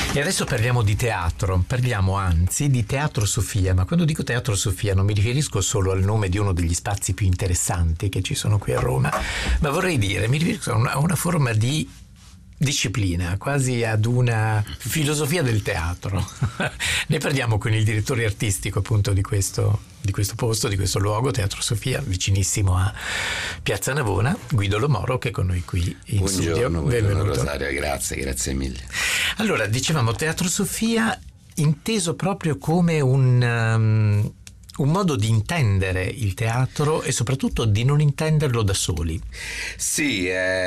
E adesso parliamo di teatro, parliamo anzi di Teatro Sofia, ma quando dico Teatro Sofia non mi riferisco solo al nome di uno degli spazi più interessanti che ci sono qui a Roma, ma vorrei dire, mi riferisco a una forma di disciplina, quasi ad una filosofia del teatro. Ne parliamo con il direttore artistico appunto di questo posto, di questo luogo, Teatro Sofia, vicinissimo a Piazza Navona, Guido Lo Moro, che è con noi qui in studio. Buongiorno Rosario, grazie mille. Allora, dicevamo Teatro Sofia inteso proprio come un modo di intendere il teatro e soprattutto di non intenderlo da soli. Sì,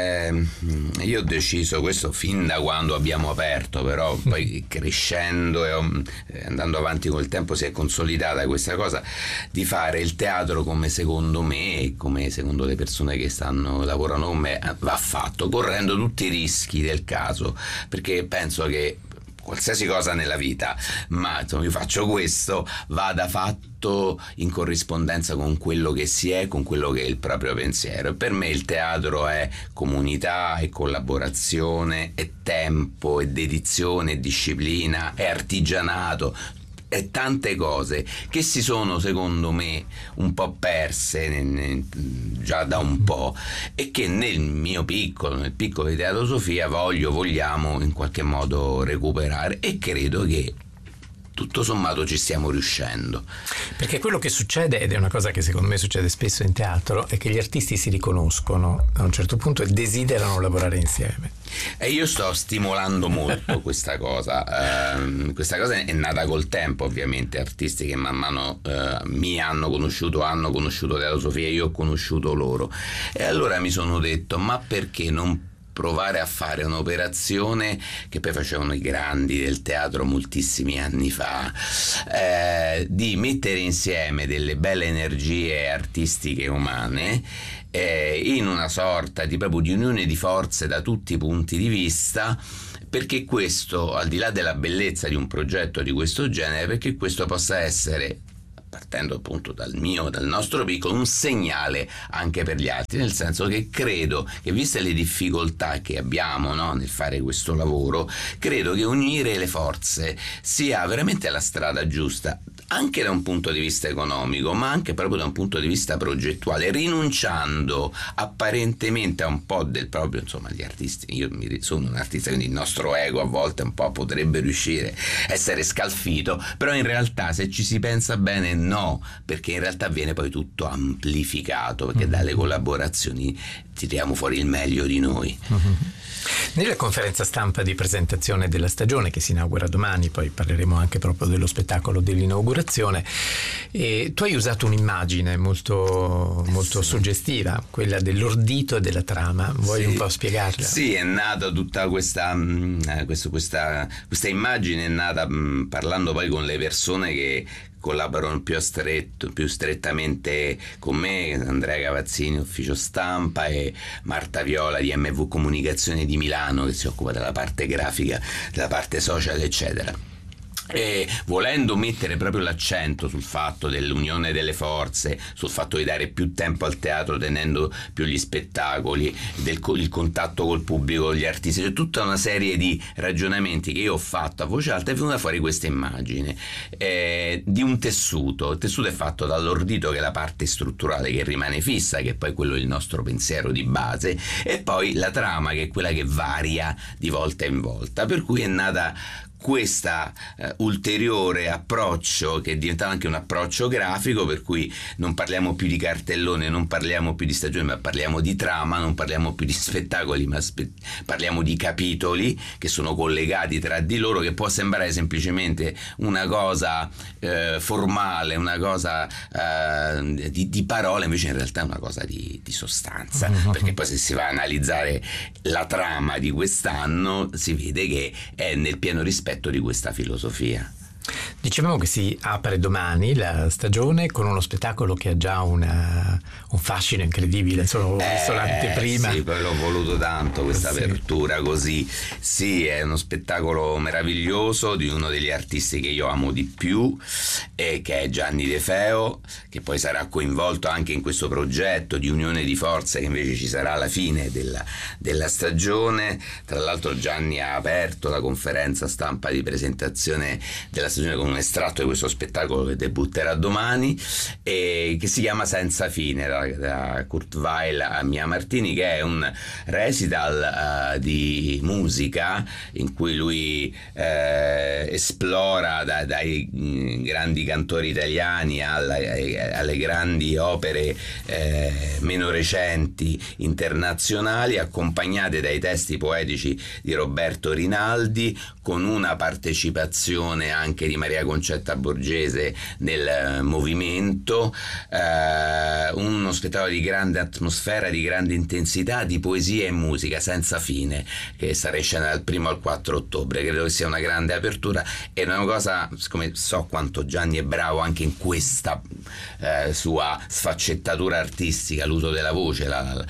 io ho deciso questo fin da quando abbiamo aperto, però poi crescendo e andando avanti col tempo si è consolidata questa cosa di fare il teatro come secondo me e come secondo le persone che lavorano con me va fatto, correndo tutti i rischi del caso, perché penso che qualsiasi cosa nella vita, ma insomma io faccio questo, vada fatto in corrispondenza con quello che si è, con quello che è il proprio pensiero. E per me il teatro è comunità, è collaborazione, è tempo, è dedizione, è disciplina, è artigianato, e tante cose che si sono secondo me un po' perse già da un po', e che nel piccolo di Teatro Sofia vogliamo in qualche modo recuperare, e credo che tutto sommato ci stiamo riuscendo. Perché quello che succede, ed è una cosa che secondo me succede spesso in teatro, è che gli artisti si riconoscono a un certo punto e desiderano lavorare insieme. E io sto stimolando molto questa cosa. Questa cosa è nata col tempo, ovviamente. Artisti che man mano hanno conosciuto Teatro Sofia, io ho conosciuto loro. E allora mi sono detto, ma perché non provare a fare un'operazione che poi facevano i grandi del teatro moltissimi anni fa, di mettere insieme delle belle energie artistiche umane in una sorta di proprio di unione di forze da tutti i punti di vista, perché questo, al di là della bellezza di un progetto di questo genere, perché questo possa essere, partendo appunto dal nostro piccolo, un segnale anche per gli altri, nel senso che credo che, viste le difficoltà che abbiamo, no, nel fare questo lavoro, credo che unire le forze sia veramente la strada giusta, anche da un punto di vista economico, ma anche proprio da un punto di vista progettuale, rinunciando apparentemente a un po' del proprio, insomma, gli artisti, io sono un artista, quindi il nostro ego a volte un po' potrebbe riuscire a essere scalfito, però in realtà, se ci si pensa bene, no, perché in realtà viene poi tutto amplificato, perché dalle collaborazioni tiriamo fuori il meglio di noi. Nella conferenza stampa di presentazione della stagione, che si inaugura domani, poi parleremo anche proprio dello spettacolo dell'inaugurazione, tu hai usato un'immagine molto suggestiva, quella dell'ordito e della trama. Vuoi un po' spiegarla? Sì, è nata tutta questa immagine, è nata parlando poi con le persone che collaborano più strettamente con me, Andrea Cavazzini, Ufficio Stampa, e Marta Viola di MV Comunicazione di Milano, che si occupa della parte grafica, della parte social, eccetera. E volendo mettere proprio l'accento sul fatto dell'unione delle forze, sul fatto di dare più tempo al teatro tenendo più gli spettacoli, il contatto col pubblico, gli artisti, c'è tutta una serie di ragionamenti che io ho fatto a voce alta, è venuta fuori questa immagine di un tessuto. Il tessuto è fatto dall'ordito, che è la parte strutturale che rimane fissa, che è poi quello del nostro pensiero di base, e poi la trama, che è quella che varia di volta in volta, per cui è nata questa ulteriore approccio, che è diventato anche un approccio grafico, per cui non parliamo più di cartellone, non parliamo più di stagione, ma parliamo di trama, non parliamo più di spettacoli, ma parliamo di capitoli che sono collegati tra di loro, che può sembrare semplicemente una cosa formale, una cosa di parole, invece in realtà è una cosa di sostanza, perché poi se si va a analizzare la trama di quest'anno si vede che è nel pieno rispetto di questa filosofia. Dicevamo che si apre domani la stagione con uno spettacolo che ha già un fascino incredibile, insomma, ho visto l'anteprima. Sì, poi l'ho voluto tanto questa apertura così. Sì, è uno spettacolo meraviglioso di uno degli artisti che io amo di più, che è Gianni De Feo, che poi sarà coinvolto anche in questo progetto di unione di forze che invece ci sarà alla fine della stagione. Tra l'altro Gianni ha aperto la conferenza stampa di presentazione della stagione con un estratto di questo spettacolo che debutterà domani, e che si chiama Senza fine, da Kurt Weill a Mia Martini, che è un recital di musica in cui lui esplora dai grandi cantori italiani alle grandi opere meno recenti internazionali, accompagnate dai testi poetici di Roberto Rinaldi, con una partecipazione anche di Maria Concetta Borgese nel movimento, uno spettacolo di grande atmosfera, di grande intensità, di poesia e musica senza fine, che sarà in scena dal 1 al 4 ottobre. Credo che sia una grande apertura e una cosa, siccome so quanto Gianni è bravo anche in questa sua sfaccettatura artistica, l'uso della voce,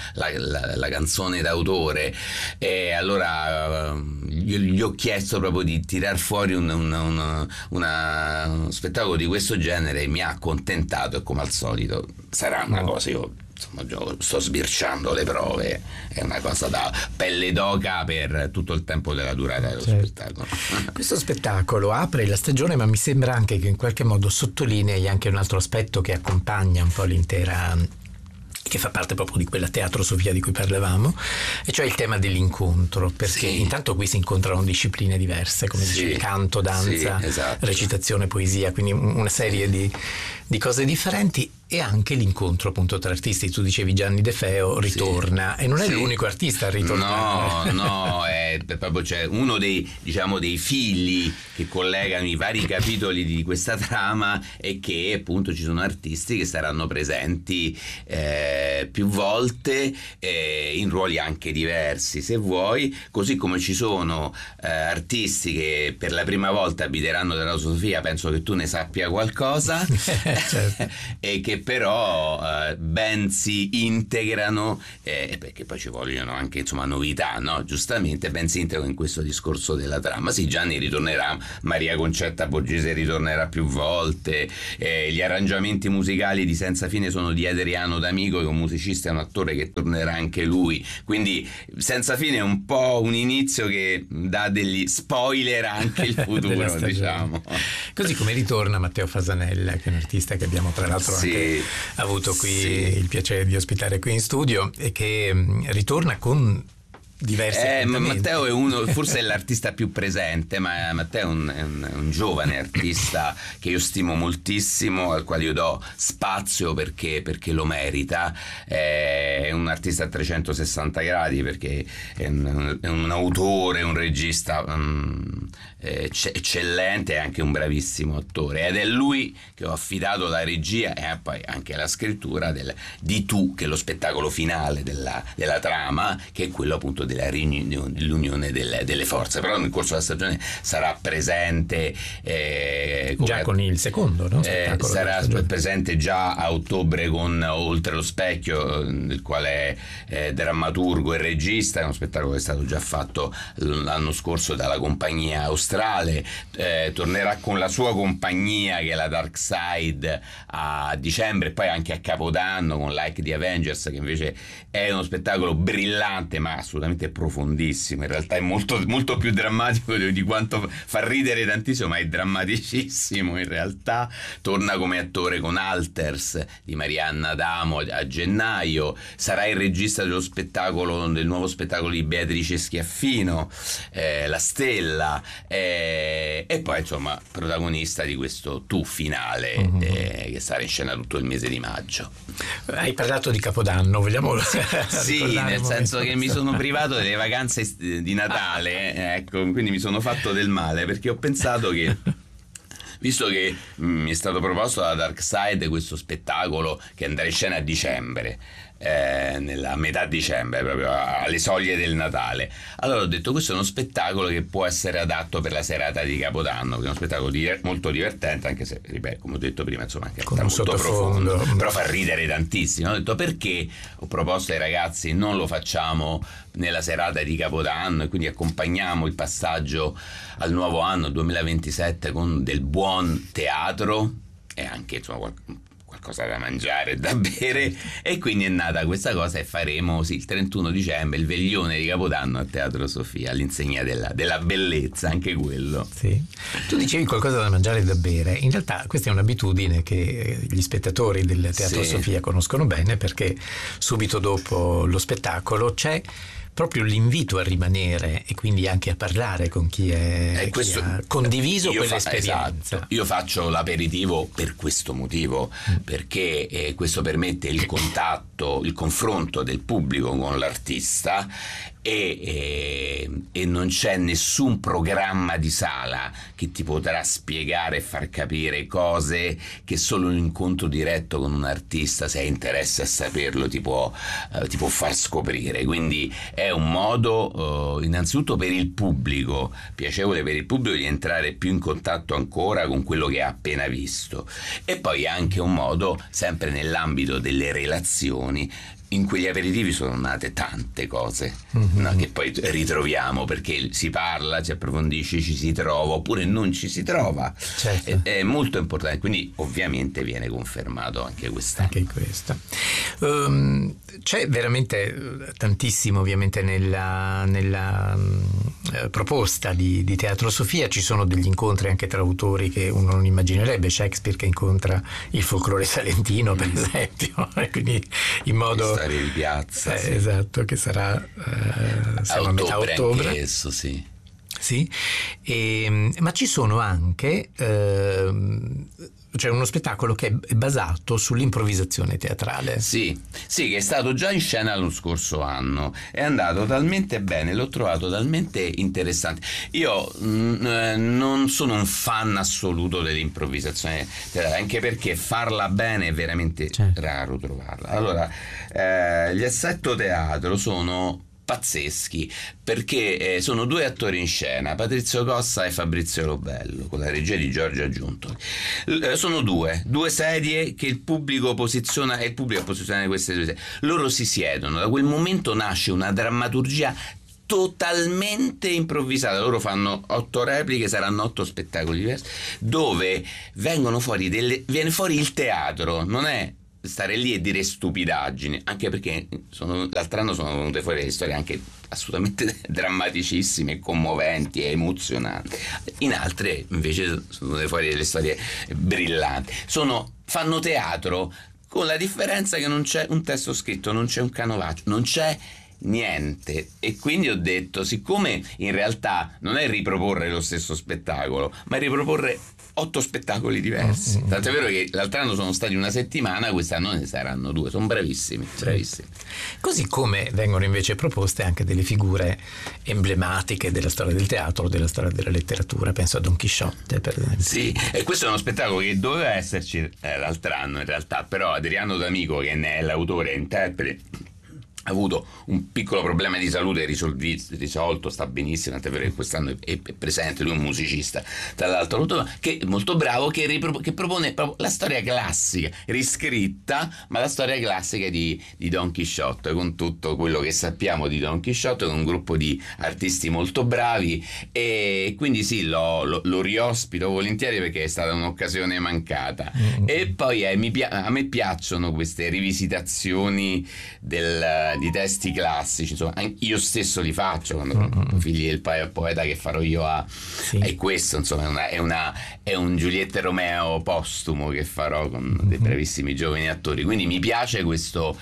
la canzone d'autore, e allora gli ho chiesto proprio di tirar fuori uno spettacolo di questo genere, e mi ha accontentato, e come al solito sarà una cosa, io sto sbirciando le prove, è una cosa da pelle d'oca per tutto il tempo della durata dello spettacolo. Questo spettacolo apre la stagione, ma mi sembra anche che in qualche modo sottolinei anche un altro aspetto che accompagna un po' l'intera, che fa parte proprio di quella Teatro Sofia di cui parlavamo, e cioè il tema dell'incontro, perché intanto qui si incontrano discipline diverse, come dicevi, canto, danza, esatto, recitazione, poesia, quindi una serie di cose differenti, e anche l'incontro appunto tra artisti. Tu dicevi Gianni De Feo ritorna, e non è l'unico artista a ritornare. No, è proprio, c'è uno dei figli che collegano i vari capitoli di questa trama, e che appunto ci sono artisti che saranno presenti più volte, in ruoli anche diversi, se vuoi, così come ci sono artisti che per la prima volta abiteranno della Sofia. Penso che tu ne sappia qualcosa. Certo. E che però ben si integrano, perché poi ci vogliono anche, insomma, novità, no? Giustamente ben si integrano in questo discorso della trama. Sì, Gianni ritornerà, Maria Concetta Borgese ritornerà più volte, gli arrangiamenti musicali di Senza fine sono di Adriano D'Amico, che è un musicista e un attore che tornerà anche lui, quindi Senza fine è un po' un inizio che dà degli spoiler anche il futuro, diciamo. Così come ritorna Matteo Fasanella, che è un artista che abbiamo tra l'altro anche avuto qui il piacere di ospitare qui in studio, e che ritorna con diversi Matteo è forse è l'artista più presente, ma Matteo è un giovane artista che io stimo moltissimo, al quale io do spazio perché lo merita. È un artista a 360 gradi, perché è un autore, un regista eccellente, e anche un bravissimo attore, ed è lui che ho affidato la regia e poi anche la scrittura di Tu, che è lo spettacolo finale della trama, che è quello appunto dell'unione delle forze. Però nel corso della stagione sarà presente già con il secondo, no? Sarà presente già a ottobre con Oltre lo specchio, del quale è drammaturgo e regista. È uno spettacolo che è stato già fatto l'anno scorso dalla compagnia australe. Tornerà con la sua compagnia, che è la Dark Side, a dicembre, e poi anche a Capodanno con Like the Avengers, che invece è uno spettacolo brillante ma assolutamente profondissimo. In realtà è molto, molto più drammatico di quanto fa ridere tantissimo, ma è drammaticissimo in realtà. Torna come attore con Alters di Marianna Adamo a gennaio. Sarà il regista del nuovo spettacolo di Beatrice Schiaffino, La Stella, e poi insomma protagonista di questo Tu finale, che sarà in scena tutto il mese di maggio. Hai parlato di Capodanno, vogliamo sì, nel senso che mi sono privato delle vacanze di Natale, ecco, quindi mi sono fatto del male, perché ho pensato che, visto che mi è stato proposto da Dark Side questo spettacolo che andrà in scena a dicembre, nella metà dicembre, proprio alle soglie del Natale. Allora ho detto, questo è uno spettacolo che può essere adatto per la serata di Capodanno, che è uno spettacolo molto divertente, anche se, ripeto, come ho detto prima, insomma, anche con un molto sottofondo profondo, però fa ridere tantissimo. Ho detto, perché ho proposto ai ragazzi, non lo facciamo nella serata di Capodanno e quindi accompagniamo il passaggio al nuovo anno 2027 con del buon teatro e anche, insomma, qualcosa da mangiare e da bere, e quindi è nata questa cosa, e faremo il 31 dicembre il veglione di Capodanno a Teatro Sofia, all'insegna della bellezza, anche quello. Sì. Tu dicevi qualcosa da mangiare e da bere, in realtà questa è un'abitudine che gli spettatori del Teatro Sofia conoscono bene, perché subito dopo lo spettacolo c'è proprio l'invito a rimanere e quindi anche a parlare con chi ha condiviso quell'esperienza. Esatto. Io faccio l'aperitivo per questo motivo, perché questo permette il contatto, il confronto del pubblico con l'artista, e non c'è nessun programma di sala che ti potrà spiegare e far capire cose che solo un incontro diretto con un artista, se hai interesse a saperlo, ti può far scoprire. Quindi è un modo innanzitutto per il pubblico, piacevole per il pubblico, di entrare più in contatto ancora con quello che ha appena visto, e poi anche un modo, sempre nell'ambito delle relazioni. In quegli aperitivi sono nate tante cose, no, che poi ritroviamo, perché si parla, si approfondisce, ci si trova oppure non ci si trova. Certo. È molto importante, quindi ovviamente viene confermato anche quest'anno. Anche questo. C'è veramente tantissimo, ovviamente, nella proposta di Teatro Sofia. Ci sono degli incontri anche tra autori che uno non immaginerebbe, Shakespeare che incontra il folklore salentino, per esempio, quindi in modo di piazza, sì. Esatto, che sarà a metà ottobre. Anche esso, sì. Sì, ma ci sono anche c'è uno spettacolo che è basato sull'improvvisazione teatrale. Sì, che è stato già in scena lo scorso anno, è andato talmente bene, l'ho trovato talmente interessante. Io non sono un fan assoluto dell'improvvisazione teatrale, anche perché farla bene è veramente raro trovarla. Allora, gli Assetto Teatro sono pazzeschi, perché sono due attori in scena, Patrizio Cossa e Fabrizio Lobello, con la regia di Giorgio Aggiunto. Sono due sedie che il pubblico posiziona, e il pubblico ha posizionato queste due sedie. Loro si siedono, da quel momento nasce una drammaturgia totalmente improvvisata. Loro fanno 8 repliche, saranno 8 spettacoli diversi, dove viene fuori il teatro, non è stare lì e dire stupidaggini, anche perché l'altro anno sono venute fuori delle storie anche assolutamente drammaticissime, commoventi e emozionanti. In altre invece sono venute fuori delle storie brillanti. Fanno teatro, con la differenza che non c'è un testo scritto, non c'è un canovaccio, non c'è niente. E quindi ho detto, siccome in realtà non è riproporre lo stesso spettacolo, ma è riproporre 8 spettacoli diversi. Tanto è vero che l'altro anno sono stati una settimana, quest'anno ne saranno 2. Sono bravissimi. Così come vengono invece proposte anche delle figure emblematiche della storia del teatro, della storia della letteratura. Penso a Don Chisciotte, per esempio. Sì, e questo è uno spettacolo che doveva esserci l'altro anno in realtà, però Adriano D'Amico, che ne è l'autore e interprete, ha avuto un piccolo problema di salute risolto, sta benissimo, tant'è vero che quest'anno è presente. Lui è un musicista, tra l'altro che è molto bravo, che propone proprio la storia classica riscritta, ma la storia classica di Don Chisciotte, con tutto quello che sappiamo di Don Chisciotte, con un gruppo di artisti molto bravi, e quindi sì, lo riospito volentieri, perché è stata un'occasione mancata. E poi a me piacciono queste rivisitazioni di testi classici, insomma, io stesso li faccio quando Figli del poeta, che farò io e questo, insomma, è un Giulietta e Romeo postumo che farò con dei bravissimi giovani attori. Quindi mi piace questo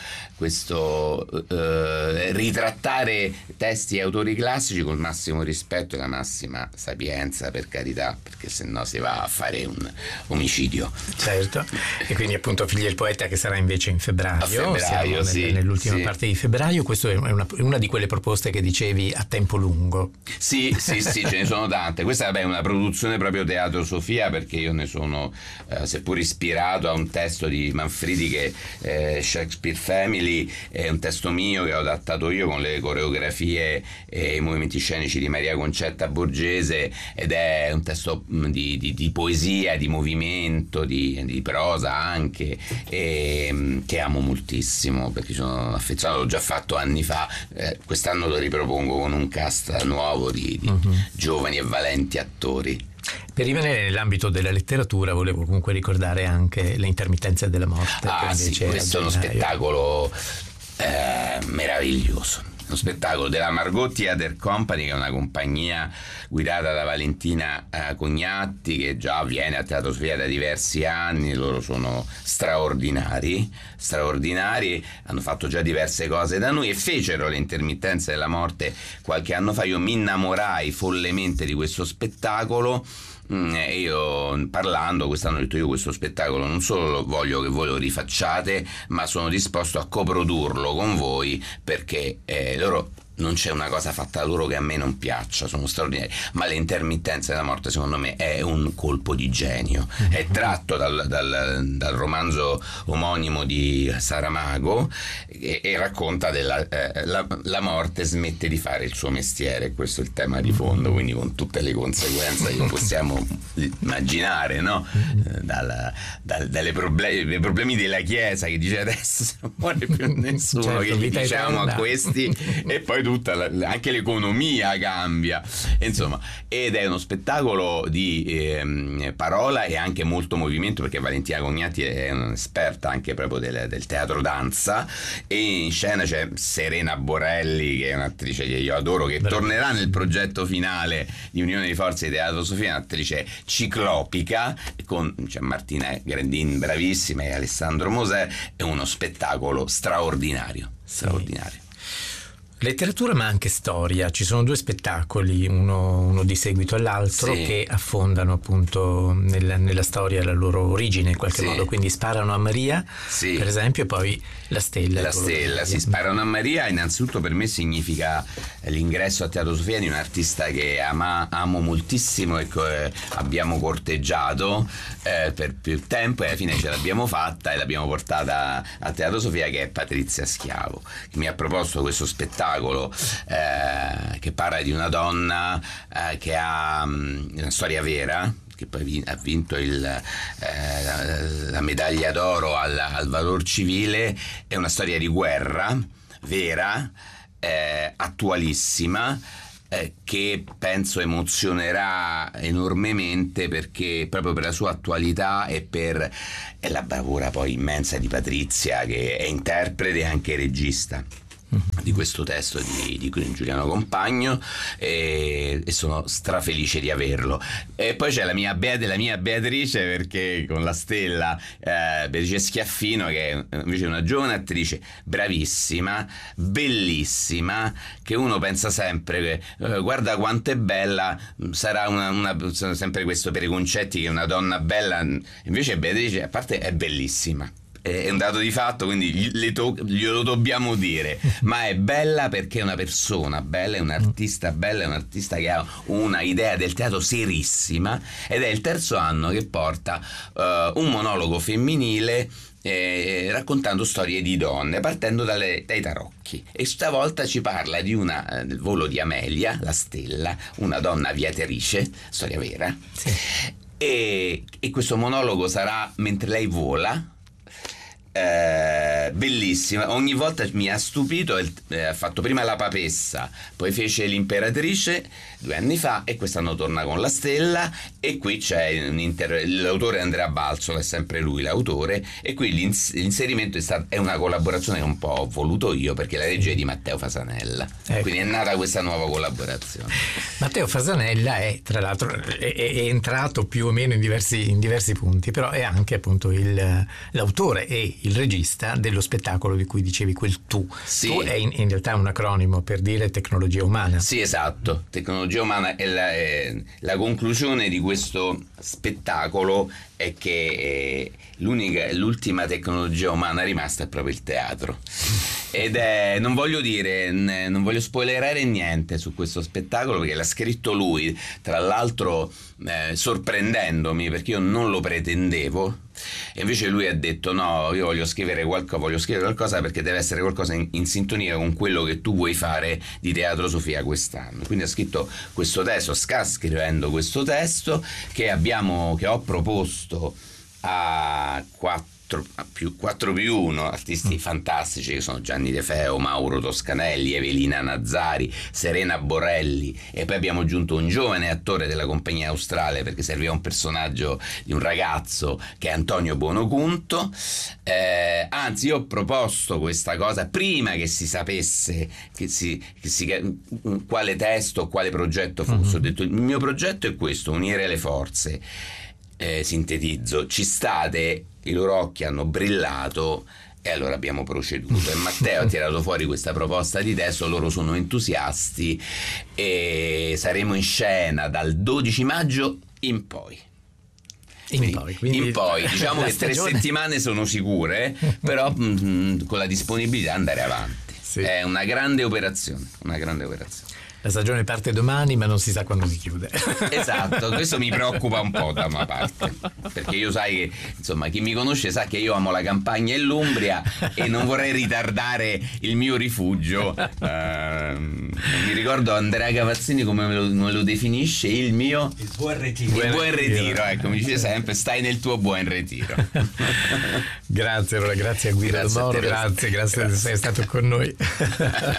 ritrattare testi e autori classici col massimo rispetto e la massima sapienza, per carità, perché sennò si va a fare un omicidio. Certo. E quindi appunto Figli del poeta, che sarà invece in febbraio, siamo nell'ultima parte di febbraio, questa è una di quelle proposte che dicevi a tempo lungo. Sì, ce ne sono tante. Questa è una produzione proprio Teatro Sofia, perché io ne sono seppur ispirato a un testo di Manfredi che Shakespeare Family, è un testo mio che ho adattato io con le coreografie e i movimenti scenici di Maria Concetta Borgese, ed è un testo di poesia, di movimento, di prosa anche, che amo moltissimo perché sono affezionato, l'ho già fatto anni fa, quest'anno lo ripropongo con un cast nuovo di giovani e valenti attori. Per rimanere nell'ambito della letteratura volevo comunque ricordare anche Le intermittenze della morte. Sì, questo è uno spettacolo meraviglioso. Uno spettacolo della Margot Theatre Company, che è una compagnia guidata da Valentina Cognatti, che già viene a Teatro Sofia da diversi anni. Loro sono straordinari, hanno fatto già diverse cose da noi e fecero Le intermittenze della morte qualche anno fa. Io mi innamorai follemente di questo spettacolo. E io, parlando quest'anno, ho detto: io questo spettacolo non solo voglio che voi lo rifacciate, ma sono disposto a coprodurlo con voi, perché loro, non c'è una cosa fatta da loro che a me non piaccia, sono straordinari. Ma Le intermittenze della morte, secondo me, è un colpo di genio. È tratto dal romanzo omonimo di Saramago, e racconta la morte smette di fare il suo mestiere. Questo è il tema di fondo, quindi con tutte le conseguenze che possiamo immaginare, no? Dai problemi della Chiesa, che dice adesso non muore più nessuno, certo, che gli diciamo a questi, e poi anche l'economia cambia, insomma. Ed è uno spettacolo di parola e anche molto movimento, perché Valentina Cognatti è un'esperta anche proprio del teatro danza, e in scena c'è Serena Borelli, che è un'attrice che io adoro, che tornerà nel progetto finale di Unione di Forze di Teatro Sofia, un'attrice ciclopica, c'è Martina Grandin bravissima e Alessandro Mosè. È uno spettacolo straordinario. Letteratura ma anche storia, ci sono due spettacoli, uno di seguito all'altro, che affondano appunto nella storia la loro origine in qualche modo, quindi Sparano a Maria, per esempio, e poi La Stella. Sparano a Maria innanzitutto per me significa l'ingresso a Teatro Sofia di un artista che amo moltissimo e che abbiamo corteggiato per più tempo, e alla fine ce l'abbiamo fatta e l'abbiamo portata a Teatro Sofia, che è Patrizia Schiavo, che mi ha proposto questo spettacolo che parla di una donna che ha una storia vera, che poi ha vinto la medaglia d'oro al valor civile. È una storia di guerra vera, attualissima, che penso emozionerà enormemente, perché proprio per la sua attualità e per la bravura poi immensa di Patrizia, che è interprete e anche regista di questo testo di Giuliano Compagno, e sono strafelice di averlo. E poi c'è la mia Beatrice, perché con La Stella, Beatrice Schiaffino, che è invece una giovane attrice bravissima, bellissima, che uno pensa sempre guarda quanto è bella, sarà sono sempre questo per i concetti, che una donna bella, invece Beatrice, a parte, è bellissima. È un dato di fatto, quindi glielo dobbiamo dire, ma è bella perché è una persona bella, è un artista bella, è un artista che ha una idea del teatro serissima, ed è il terzo anno che porta un monologo femminile, raccontando storie di donne, partendo dai tarocchi, e stavolta ci parla del volo di Amelia, la Stella, una donna aviatrice, storia vera, e questo monologo sarà mentre lei vola. Bellissima, ogni volta mi ha stupito. Ha fatto prima La Papessa, poi fece L'Imperatrice 2 anni fa, e quest'anno torna con La Stella, e qui c'è l'autore è Andrea Balzola, è sempre lui l'autore, e qui l'inserimento è una collaborazione che un po' ho voluto io, perché la regia è di Matteo Fasanella, quindi è nata questa nuova collaborazione. Matteo Fasanella è, tra l'altro, è entrato più o meno in diversi punti, però è anche appunto l'autore e il regista dello spettacolo di cui dicevi, quel Tu. Sì. Tu è in realtà un acronimo per dire tecnologia umana. Sì, esatto. Tecnologia umana è la conclusione di questo spettacolo è che l'ultima tecnologia umana rimasta è proprio il teatro. Ed non voglio spoilerare niente su questo spettacolo perché l'ha scritto lui, tra l'altro sorprendendomi, perché io non lo pretendevo, e invece lui ha detto no, io voglio scrivere qualcosa perché deve essere qualcosa in sintonia con quello che tu vuoi fare di Teatro Sofia quest'anno. Quindi ha scritto questo testo, sta scrivendo questo testo che ho proposto a 4+1 artisti fantastici che sono Gianni De Feo, Mauro Toscanelli, Evelina Nazzari, Serena Borelli, e poi abbiamo aggiunto un giovane attore della compagnia australe perché serviva un personaggio di un ragazzo che è Antonio Buonocunto. Anzi, io ho proposto questa cosa prima che si sapesse quale testo, quale progetto fosse. Ho detto il mio progetto è questo: unire le forze. Sintetizzo, ci state, i loro occhi hanno brillato e allora abbiamo proceduto, e Matteo ha tirato fuori questa proposta di testo, loro sono entusiasti e saremo in scena dal 12 maggio in poi. In poi diciamo che 3 settimane sono sicure, però con la disponibilità andare avanti. Sì. È una grande operazione. La stagione parte domani, ma non si sa quando si chiude. Esatto, questo mi preoccupa un po' da una parte, perché io sai che, insomma, chi mi conosce sa che io amo la campagna e l'Umbria e non vorrei ritardare il mio rifugio. Mi ricordo Andrea Cavazzini come me lo definisce, il buon retiro. Il buon retiro, ecco, mi dice sempre stai nel tuo buon retiro. Grazie a Guido Moro, grazie di essere stato con noi.